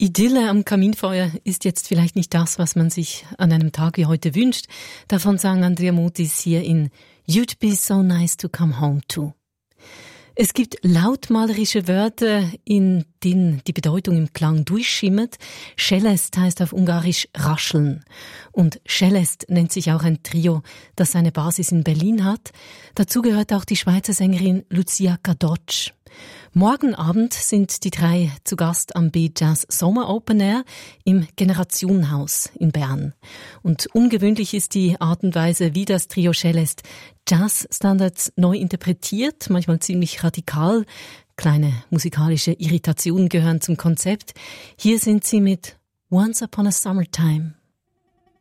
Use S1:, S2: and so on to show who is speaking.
S1: Idylle am Kaminfeuer ist jetzt vielleicht nicht das, was man sich an einem Tag wie heute wünscht. Davon sang Andrea Mutis hier in You'd Be So Nice to Come Home To. Es gibt lautmalerische Wörter, in denen die Bedeutung im Klang durchschimmert. Szelest heißt auf Ungarisch rascheln. Und Szelest nennt sich auch ein Trio, das seine Basis in Berlin hat. Dazu gehört auch die Schweizer Sängerin Lucia Kadocz. Morgen Abend sind die drei zu Gast am B-Jazz Sommer Open Air im Generationenhaus in Bern. Und ungewöhnlich ist die Art und Weise, wie das Trio Szelest Jazzstandards neu interpretiert, manchmal ziemlich radikal. Kleine musikalische Irritationen gehören zum Konzept. Hier sind sie mit Once Upon a Summertime.